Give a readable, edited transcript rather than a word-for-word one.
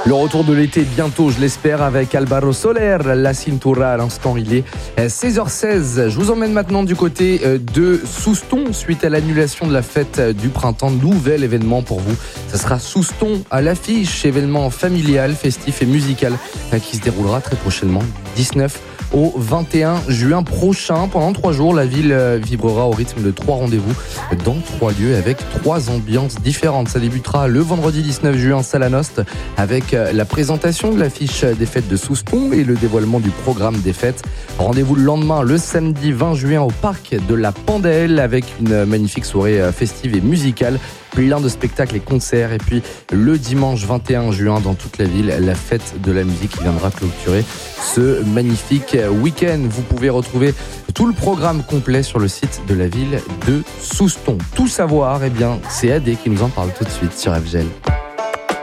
Le retour de l'été bientôt, je l'espère, avec Álvaro Soler, La Cintura. À l'instant, il est 16h16. Je vous emmène maintenant du côté de Souston, suite à l'annulation de la fête du printemps. Nouvel événement pour vous. Ça sera Souston à l'affiche, événement familial, festif et musical qui se déroulera très prochainement, 19 au 21 juin prochain. Pendant 3 jours, la ville vibrera au rythme de 3 rendez-vous dans 3 lieux avec 3 ambiances différentes. Ça débutera le vendredi 19 juin, salle à Nost, avec la présentation de l'affiche des fêtes de Souston et le dévoilement du programme des fêtes. Rendez-vous le lendemain, le samedi 20 juin, au parc de la Pandelle, avec une magnifique soirée festive et musicale. Plein de spectacles et concerts. Et puis le dimanche 21 juin, dans toute la ville, la fête de la musique qui viendra clôturer ce magnifique week-end. Vous pouvez retrouver tout le programme complet sur le site de la ville de Souston. Tout savoir, eh bien, c'est AD qui nous en parle tout de suite sur FGL.